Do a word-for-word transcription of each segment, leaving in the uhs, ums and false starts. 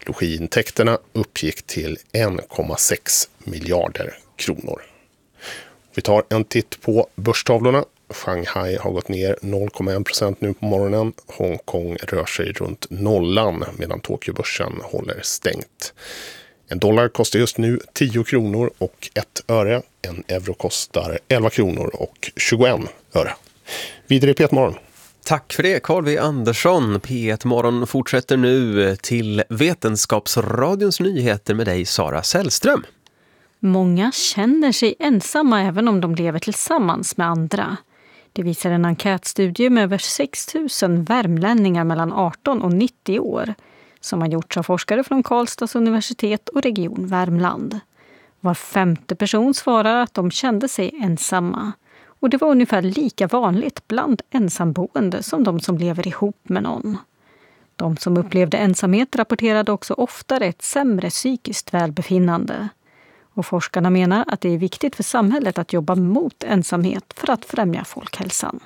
Logiintäkterna uppgick till en komma sex miljarder kronor. Vi tar en titt på börstavlorna. Shanghai har gått ner noll komma en procent nu på morgonen. Hongkong rör sig runt nollan medan Tokyobörsen håller stängt. En dollar kostar just nu tio kronor och ett öre. En euro kostar elva kronor och tjugoen öre. Vidare i P ett Morgon. Tack för det, Carl V. Andersson. P ett Morgon fortsätter nu till Vetenskapsradions nyheter med dig, Sara Sällström. Många känner sig ensamma även om de lever tillsammans med andra. Det visar en enkätstudie med över sex tusen värmlänningar mellan arton och nittio år som har gjorts av forskare från Karlstads universitet och region Värmland. Var femte person svarar att de kände sig ensamma. Och det var ungefär lika vanligt bland ensamboende som de som lever ihop med någon. De som upplevde ensamhet rapporterade också oftare ett sämre psykiskt välbefinnande. Och forskarna menar att det är viktigt för samhället att jobba mot ensamhet för att främja folkhälsan.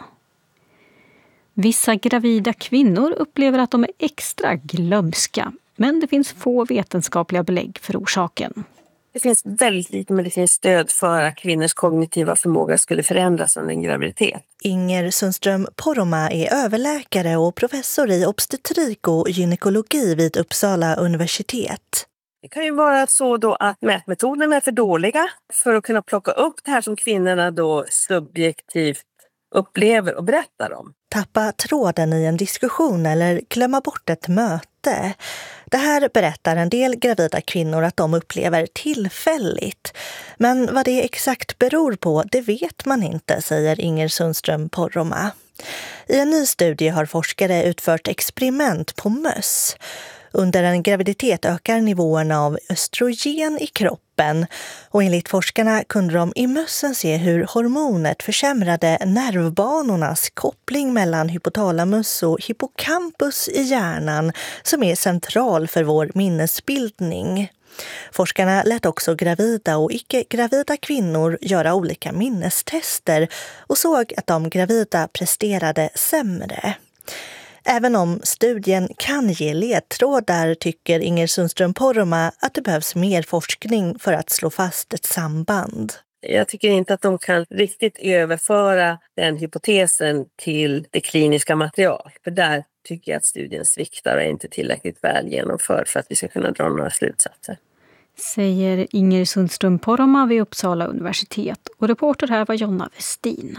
Vissa gravida kvinnor upplever att de är extra glömska, men det finns få vetenskapliga belägg för orsaken. Det finns väldigt lite medicinskt stöd för att kvinnors kognitiva förmåga skulle förändras under en graviditet. Inger Sundström Poromaa är överläkare och professor i obstetrik och gynekologi vid Uppsala universitet. Det kan ju vara så då att mätmetoderna är för dåliga för att kunna plocka upp det här som kvinnorna då subjektivt upplever och berättar om. Tappa tråden i en diskussion eller glömma bort ett möte. Det här berättar en del gravida kvinnor att de upplever tillfälligt. Men vad det exakt beror på, det vet man inte, säger Inger Sundström Poromaa. I en ny studie har forskare utfört experiment på möss. Under en graviditet ökar nivåerna av östrogen i kroppen och enligt forskarna kunde de i mössen se hur hormonet försämrade nervbanornas koppling mellan hypotalamus och hippocampus i hjärnan som är central för vår minnesbildning. Forskarna lät också gravida och icke-gravida kvinnor göra olika minnestester och såg att de gravida presterade sämre. Även om studien kan ge ledtrådar tycker Inger Sundström Poromaa att det behövs mer forskning för att slå fast ett samband. Jag tycker inte att de kan riktigt överföra den hypotesen till det kliniska material. För där tycker jag att studien sviktar och är inte tillräckligt väl genomförd för att vi ska kunna dra några slutsatser. Säger Inger Sundström Poromaa vid Uppsala universitet. Och reporter här var Jonna Westin.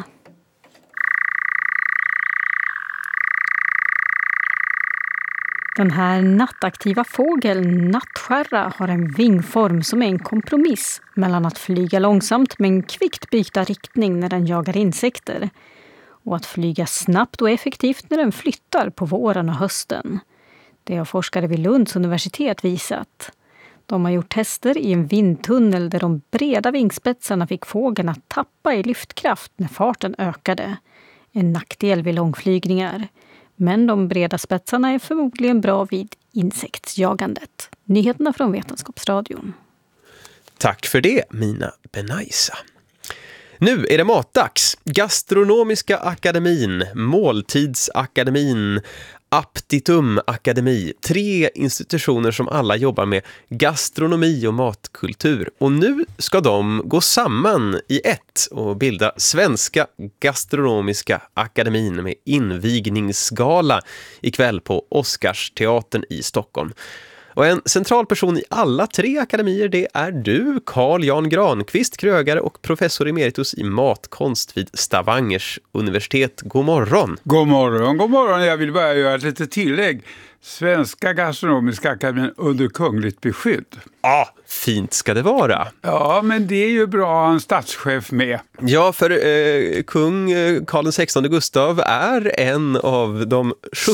Den här nattaktiva fågeln, nattskärra, har en vingform som är en kompromiss mellan att flyga långsamt men kvickt byta riktning när den jagar insekter och att flyga snabbt och effektivt när den flyttar på våren och hösten. Det har forskare vid Lunds universitet visat. De har gjort tester i en vindtunnel där de breda vingspetsarna fick fågeln att tappa i lyftkraft när farten ökade. En nackdel vid långflygningar. Men de breda spetsarna är förmodligen bra vid insektsjagandet. Nyheterna från Vetenskapsradion. Tack för det, Mina Benaisa. Nu är det matdags. Gastronomiska akademin, Måltidsakademin, Aptitum Akademi. Tre institutioner som alla jobbar med gastronomi och matkultur. Och nu ska de gå samman i ett och bilda Svenska Gastronomiska Akademin med invigningsgala ikväll på Oscarsteatern i Stockholm. Och en central person i alla tre akademier, det är du, Carl Jan Granqvist, krögare och professor emeritus i matkonst vid Stavangers universitet. God morgon! God morgon, god morgon. Jag vill bara göra ett litet tillägg. Svenska Gastronomiska Akademin under kungligt beskydd. Ja, ah, fint ska det vara. Ja, men det är ju bra att ha en statschef med. Ja, för eh, kung Karl den sextonde Gustav är en av de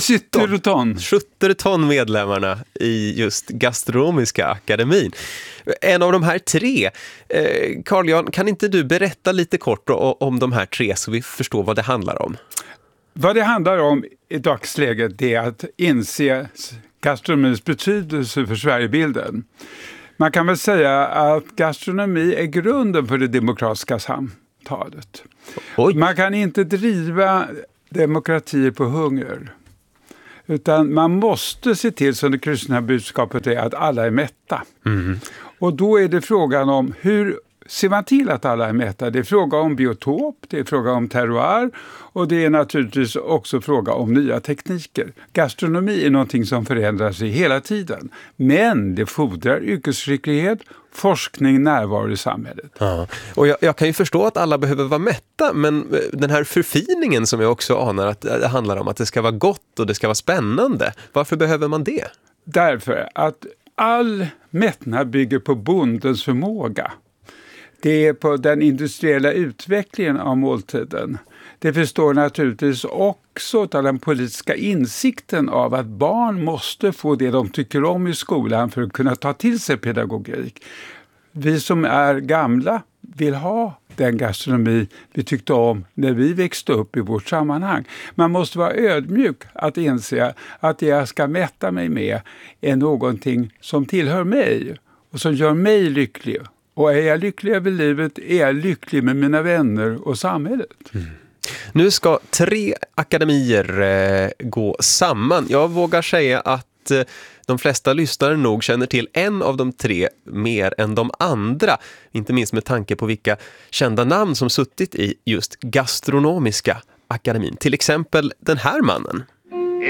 sjutton ton medlemmarna i just Gastronomiska Akademin. En av de här tre. Eh, Carl Jan, kan inte du berätta lite kort om de här tre så vi förstår vad det handlar om? Vad det handlar om i dagsläget är att inse gastronomins betydelse för Sverigebilden. Man kan väl säga att gastronomi är grunden för det demokratiska samtalet. Oj. Man kan inte driva demokratier på hunger. Utan man måste se till, som det kristna budskapet är, att alla är mätta. Mm. Och då är det frågan om hur ser man till att alla är mätta. Det är fråga om biotop, det är fråga om terroir och det är naturligtvis också fråga om nya tekniker. Gastronomi är någonting som förändrar sig hela tiden. Men det fordrar yrkesskicklighet, forskning, närvaro i samhället. Ja. Och jag, jag kan ju förstå att alla behöver vara mätta, men den här förfiningen som jag också anar att det handlar om att det ska vara gott och det ska vara spännande. Varför behöver man det? Därför att all mättnad bygger på bondens förmåga. Det är på den industriella utvecklingen av måltiden. Det förstår naturligtvis också av den politiska insikten av att barn måste få det de tycker om i skolan för att kunna ta till sig pedagogik. Vi som är gamla vill ha den gastronomi vi tyckte om när vi växte upp i vårt sammanhang. Man måste vara ödmjuk att inse att det jag ska mätta mig med är någonting som tillhör mig och som gör mig lycklig. Och är jag lycklig över livet är jag lycklig med mina vänner och samhället. Mm. Nu ska tre akademier eh, gå samman. Jag vågar säga att eh, de flesta lyssnare nog känner till en av de tre mer än de andra. Inte minst med tanke på vilka kända namn som suttit i just gastronomiska akademin. Till exempel den här mannen.